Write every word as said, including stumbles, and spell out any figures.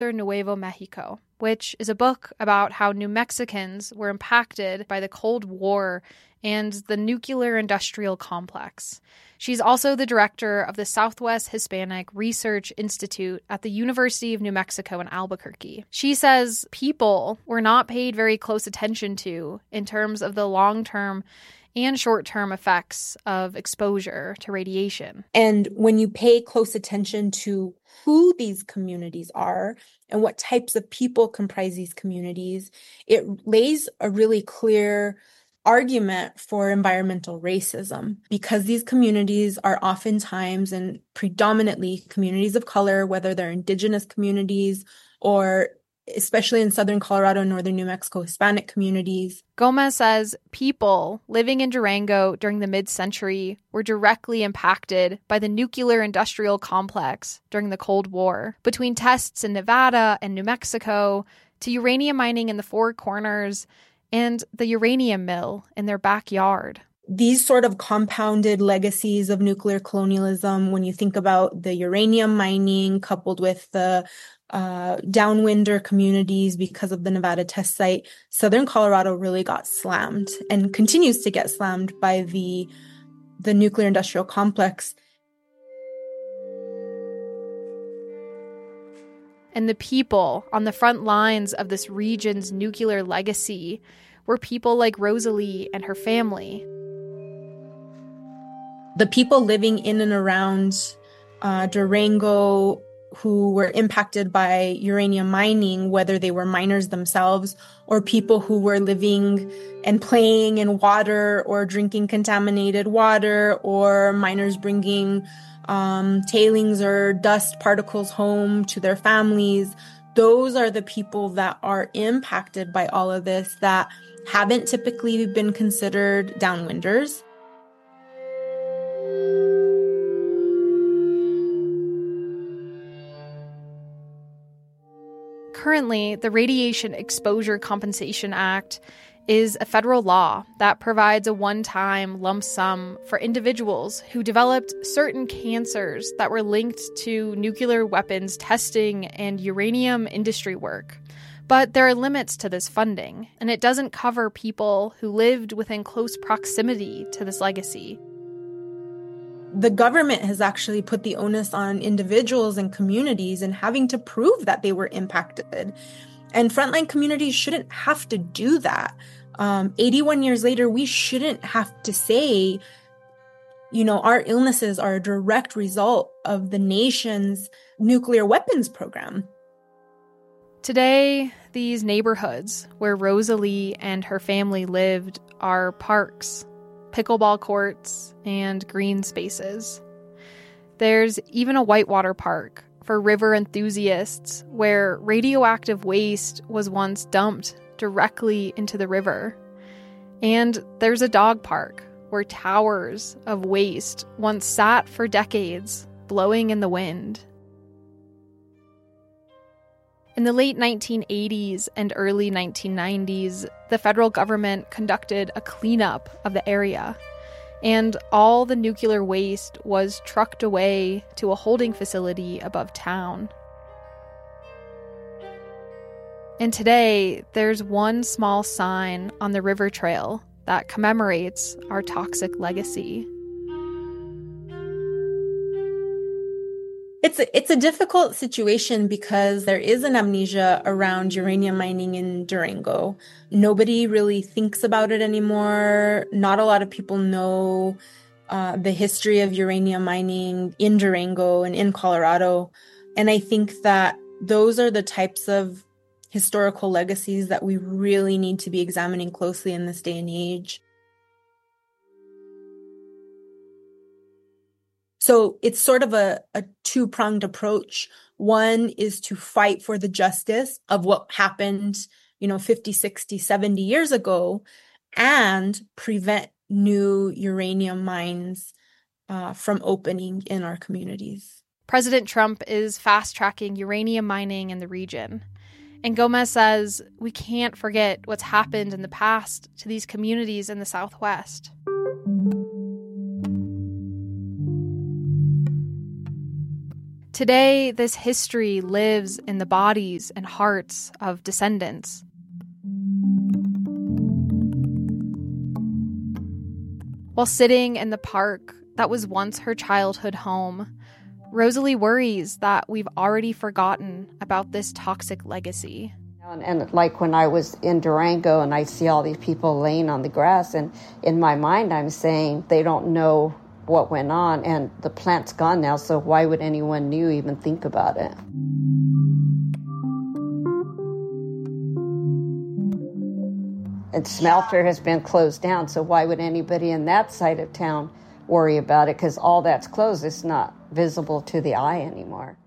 Nuevo Mexico, which is a book about how New Mexicans were impacted by the Cold War and the nuclear industrial complex. She's also the director of the Southwest Hispanic Research Institute at the University of New Mexico in Albuquerque. She says people were not paid very close attention to in terms of the long-term and short-term effects of exposure to radiation. And when you pay close attention to who these communities are and what types of people comprise these communities, it lays a really clear argument for environmental racism, because these communities are oftentimes and predominantly communities of color, whether they're indigenous communities or especially in southern Colorado and northern New Mexico, Hispanic communities. Gomez says people living in Durango during the mid-century were directly impacted by the nuclear industrial complex during the Cold War. Between tests in Nevada and New Mexico to uranium mining in the Four Corners and the uranium mill in their backyard. These sort of compounded legacies of nuclear colonialism, when you think about the uranium mining coupled with the uh, downwinder communities because of the Nevada test site, southern Colorado really got slammed and continues to get slammed by the, the nuclear industrial complex. And the people on the front lines of this region's nuclear legacy were people like Rosalie and her family. The people living in and around uh, Durango who were impacted by uranium mining, whether they were miners themselves or people who were living and playing in water or drinking contaminated water, or miners bringing um, tailings or dust particles home to their families. Those are the people that are impacted by all of this that haven't typically been considered downwinders. Currently, the Radiation Exposure Compensation Act is a federal law that provides a one-time lump sum for individuals who developed certain cancers that were linked to nuclear weapons testing and uranium industry work. But there are limits to this funding, and it doesn't cover people who lived within close proximity to this legacy. The government has actually put the onus on individuals and communities and having to prove that they were impacted. And frontline communities shouldn't have to do that. Um, eighty-one years later, we shouldn't have to say, you know, our illnesses are a direct result of the nation's nuclear weapons program. Today, these neighborhoods where Rosalie and her family lived are parks, pickleball courts, and green spaces. There's even a whitewater park for river enthusiasts where radioactive waste was once dumped directly into the river. And there's a dog park where towers of waste once sat for decades, blowing in the wind. In the late nineteen eighties and early nineteen nineties, the federal government conducted a cleanup of the area, and all the nuclear waste was trucked away to a holding facility above town. And today, there's one small sign on the river trail that commemorates our toxic legacy. It's a, it's a difficult situation because there is an amnesia around uranium mining in Durango. Nobody really thinks about it anymore. Not a lot of people know uh, the history of uranium mining in Durango and in Colorado. And I think that those are the types of historical legacies that we really need to be examining closely in this day and age. So it's sort of a, a two-pronged approach. One is to fight for the justice of what happened, you know, fifty, sixty, seventy years ago, and prevent new uranium mines uh, from opening in our communities. President Trump is fast-tracking uranium mining in the region. And Gomez says we can't forget what's happened in the past to these communities in the Southwest. Today, this history lives in the bodies and hearts of descendants. While sitting in the park that was once her childhood home, Rosalie worries that we've already forgotten about this toxic legacy. And, and like when I was in Durango and I see all these people laying on the grass, and in my mind I'm saying they don't know what went on, and the plant's gone now, so why would anyone new even think about it? And Smelter has been closed down, so why would anybody in that side of town worry about it? Because all that's closed, it's not visible to the eye anymore.